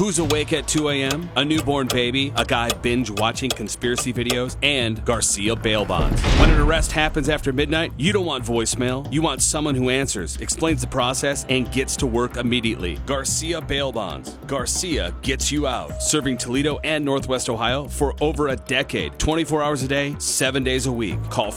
Who's Awake at 2 a.m., a newborn baby, a guy binge-watching conspiracy videos, and Garcia bail bonds. When an arrest happens after midnight, you don't want voicemail. You want someone who answers, explains the process, and gets to work immediately. Garcia bail bonds. Garcia gets you out. Serving Toledo and Northwest Ohio for over a decade. 24 hours a day, 7 days a week. Call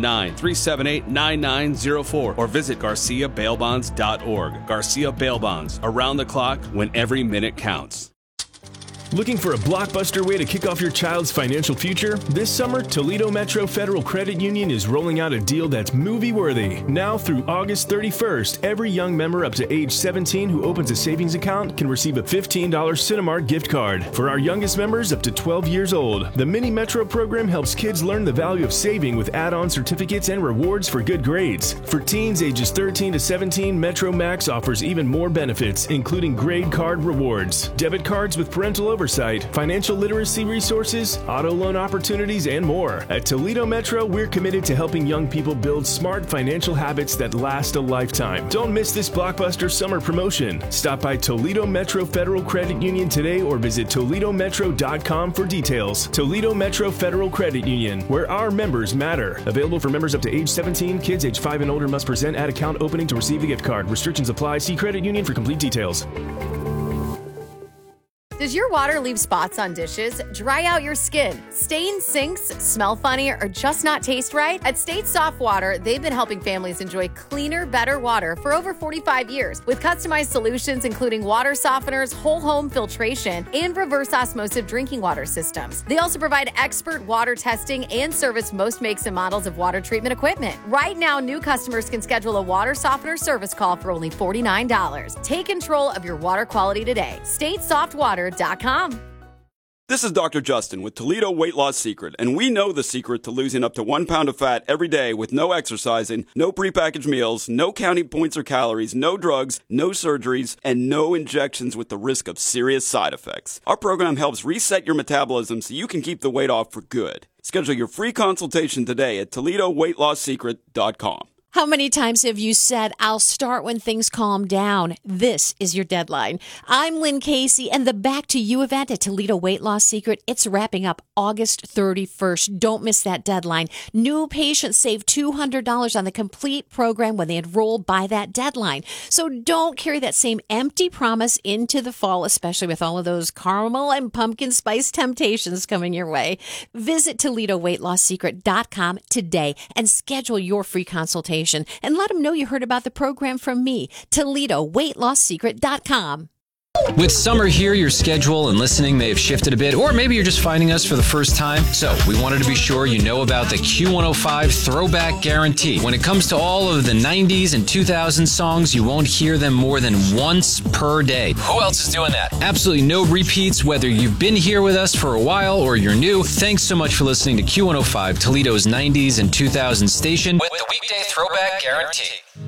419-378-9904 or visit GarciaBailBonds.org. Garcia Bail Bonds. Around the clock when every minute counts. Looking for a blockbuster way to kick off your child's financial future? This summer, Toledo Metro Federal Credit Union is rolling out a deal that's movie-worthy. Now through August 31st, every young member up to age 17 who opens a savings account can receive a $15 Cinemark gift card. For our youngest members up to 12 years old, the Mini Metro program helps kids learn the value of saving with add-on certificates and rewards for good grades. For teens ages 13 to 17, Metro Max offers even more benefits, including grade card rewards, debit cards with parental oversight, financial literacy resources, auto loan opportunities, and more. At Toledo Metro, we're committed to helping young people build smart financial habits that last a lifetime. Don't miss this blockbuster summer promotion. Stop by Toledo Metro Federal Credit Union today or visit ToledoMetro.com for details. Toledo Metro Federal Credit Union, where our members matter. Available for members up to age 17. Kids age 5 and older must present at account opening to receive a gift card. Restrictions apply. See credit union for complete details. Does your water leave spots on dishes, dry out your skin, stain sinks, smell funny, or just not taste right? At State Soft Water, they've been helping families enjoy cleaner, better water for over 45 years with customized solutions including water softeners, whole home filtration, and reverse osmosis drinking water systems. They also provide expert water testing and service most makes and models of water treatment equipment. Right now, new customers can schedule a water softener service call for only $49. Take control of your water quality today. StateSoftWater.com. This is Dr. Justin with Toledo Weight Loss Secret, and we know the secret to losing up to 1 pound of fat every day with no exercising, no prepackaged meals, no counting points or calories, no drugs, no surgeries, and no injections with the risk of serious side effects. Our program helps reset your metabolism so you can keep the weight off for good. Schedule your free consultation today at ToledoWeightLossSecret.com. How many times have you said, I'll start when things calm down? This is your deadline. I'm Lynn Casey, and the Back to You event at Toledo Weight Loss Secret, it's wrapping up August 31st. Don't miss that deadline. New patients save $200 on the complete program when they enroll by that deadline. So don't carry that same empty promise into the fall, especially with all of those caramel and pumpkin spice temptations coming your way. Visit ToledoWeightLossSecret.com today and schedule your free consultation. And let them know you heard about the program from me. ToledoWeightLossSecret.com. With summer here, your schedule and listening may have shifted a bit, or maybe you're just finding us for the first time. So we wanted to be sure you know about the Q105 Throwback Guarantee. When it comes to all of the 90s and 2000s songs, you won't hear them more than once per day. Who else is doing that? Absolutely no repeats, whether you've been here with us for a while or you're new. Thanks so much for listening to Q105, Toledo's 90s and 2000s station with the weekday Throwback Guarantee.